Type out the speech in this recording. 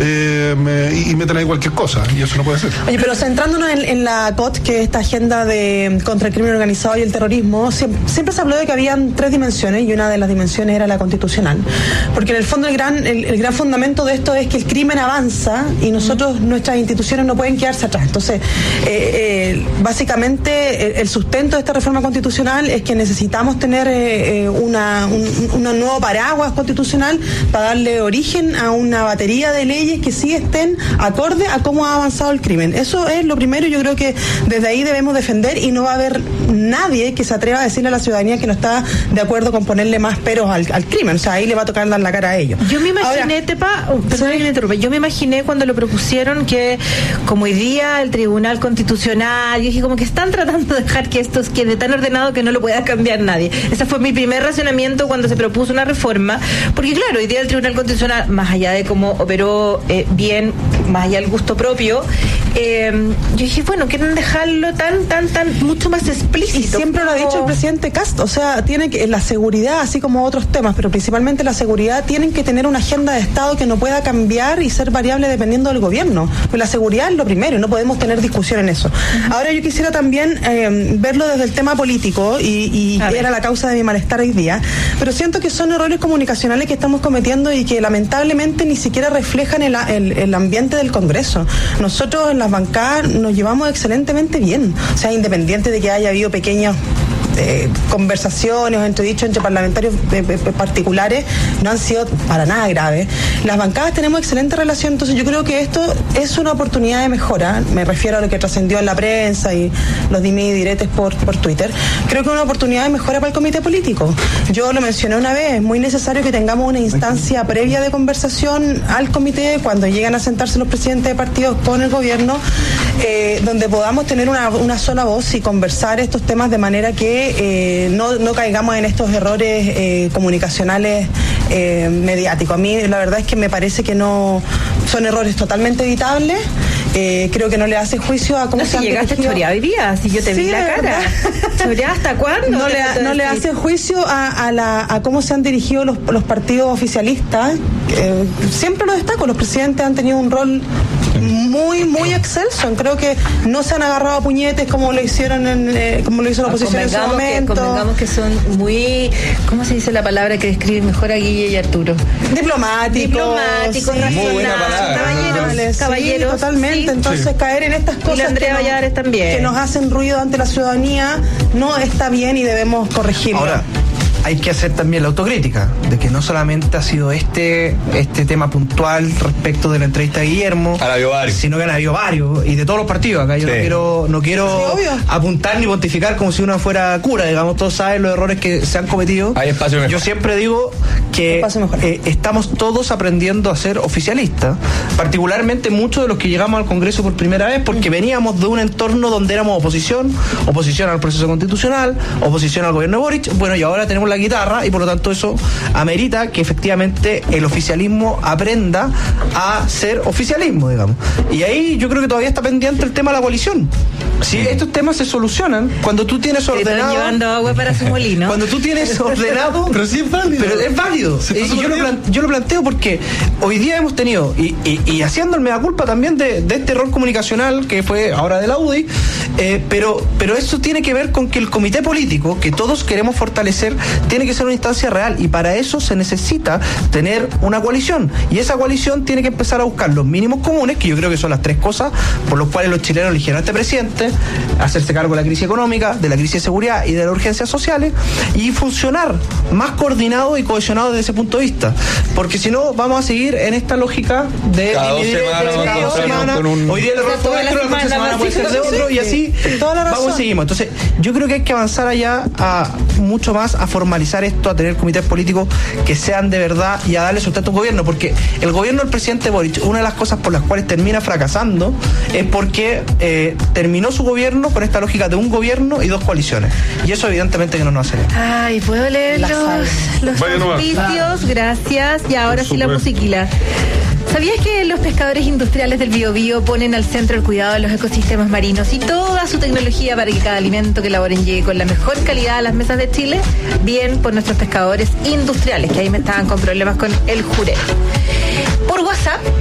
y meten ahí cualquier cosa, y eso no puede ser. Oye, pero centrándonos en la COT, que es esta agenda contra el crimen organizado y el terrorismo, siempre se habló de que habían 3 dimensiones, y una de las dimensiones era la constitucional, porque en el fondo el gran fundamento de esto es que el crimen avanza y nuestras instituciones no pueden quedarse atrás. Entonces, básicamente el sustento de esta reforma constitucional es que necesitamos tener un nuevo paraguas constitucional para darle origen a una batería de leyes que sí estén acorde a cómo ha avanzado el crimen. Eso es lo primero, yo creo que desde ahí debemos defender, y no va a haber nadie que se atreva a decirle a la ciudadanía que no está de acuerdo con ponerle más peros al crimen. O sea, ahí le va a tocar dar la cara a ellos. Yo me imaginé, perdón que me interrumpa, yo me imaginé cuando lo propusieron que, como hoy día el Tribunal Constitucional, yo dije como que están tratando de dejar que esto quede tan ordenado que no lo pueda cambiar nadie. Ese fue mi primer razonamiento cuando se propuso una reforma, porque claro, hoy día el Tribunal Constitucional, más allá de cómo operó bien, más allá del gusto propio, yo dije, bueno, quieren dejarlo tan mucho más explícito. Y siempre lo ha dicho el presidente Kast, o sea, tiene que la seguridad, así como otros temas, pero principalmente la seguridad, tienen que tener una agenda de Estado que no pueda cambiar y ser variable dependiendo del gobierno. Pues la seguridad es lo primero, y no podemos tener discusión en eso. Ahora yo quisiera también verlo desde el tema político, y era la causa de mi malestar hoy día, pero siento que son errores comunicacionales que estamos cometiendo y que lamentablemente ni siquiera reflejan el ambiente del Congreso. Nosotros en las bancadas nos llevamos excelentemente bien, o sea, independiente de que haya habido pequeñas conversaciones o entredichos entre parlamentarios particulares, no han sido para nada graves. Las bancadas tenemos excelente relación, entonces yo creo que esto es una oportunidad de mejora. Me refiero a lo que trascendió en la prensa y los dimes y diretes por Twitter. Creo que es una oportunidad de mejora para el comité político. Yo lo mencioné una vez, es muy necesario que tengamos una instancia previa de conversación al comité cuando llegan a sentarse los presidentes de partidos con el gobierno, donde podamos tener una sola voz y conversar estos temas de manera que no caigamos en estos errores comunicacionales mediáticos. A mí la verdad es que me parece que no son errores totalmente evitables. Creo que no le hace juicio a cómo se han llegaste a chorear hoy día, si yo te vi la cara. ¿Chorear hasta cuándo? No le hace juicio a cómo se han dirigido los partidos oficialistas. Siempre lo destaco, los presidentes han tenido un rol muy excelso. Creo que no se han agarrado a puñetes como lo hicieron como lo hizo la oposición en su momento. Convengamos que son muy, ¿cómo se dice la palabra que describe mejor a Guille y Arturo? Diplomáticos, razonables, caballeros, sí, totalmente. Sí. Entonces caer en estas cosas que nos hacen ruido ante la ciudadanía no está bien y debemos corregirlo. Ahora, hay que hacer también la autocrítica de que no solamente ha sido este tema puntual respecto de la entrevista de Guillermo, sino que han habido varios, y de todos los partidos. Acá yo no quiero apuntar ni pontificar como si uno fuera cura, digamos, todos saben los errores que se han cometido. Hay espacio mejor. Yo siempre digo que estamos todos aprendiendo a ser oficialistas, particularmente muchos de los que llegamos al Congreso por primera vez, porque veníamos de un entorno donde éramos oposición al proceso constitucional, oposición al gobierno de Boric. Bueno, y ahora tenemos la guitarra, y por lo tanto eso amerita que efectivamente el oficialismo aprenda a ser oficialismo, digamos. Y ahí yo creo que todavía está pendiente el tema de la coalición. Si estos temas se solucionan cuando tú tienes ordenado. Están llevando agua para su molino. Cuando tú tienes ordenado. Pero sí es válido. Pero es válido. Y yo lo planteo porque hoy día hemos tenido, y haciendo el mea culpa también de este error comunicacional que fue ahora de la UDI, pero eso tiene que ver con que el comité político, que todos queremos fortalecer, tiene que ser una instancia real, y para eso se necesita tener una coalición, y esa coalición tiene que empezar a buscar los mínimos comunes, que yo creo que son las 3 cosas por las cuales los chilenos eligieron a este presidente: hacerse cargo de la crisis económica, de la crisis de seguridad y de las urgencias sociales, y funcionar más coordinado y cohesionado desde ese punto de vista, porque si no vamos a seguir en esta lógica de cada 2 semanas hoy día el error fue nuestro, la próxima semana puede ser de otro, y así vamos y seguimos. Entonces yo creo que hay que avanzar allá a mucho más a formalizar esto, a tener comités políticos que sean de verdad y a darle sustento a un gobierno, porque el gobierno del presidente Boric, una de las cosas por las cuales termina fracasando es porque terminó su gobierno con esta lógica de un gobierno y 2 coaliciones, y eso evidentemente que no nos hace. Ay, ¿puedo leer los auspicios? Gracias. Y ahora sí la musiquila. ¿Sabías que los pescadores industriales del Biobío ponen al centro el cuidado de los ecosistemas marinos y toda su tecnología para que cada alimento que elaboren llegue con la mejor calidad a las mesas de Chile? Bien por nuestros pescadores industriales, que ahí me estaban con problemas con el jurel. Por WhatsApp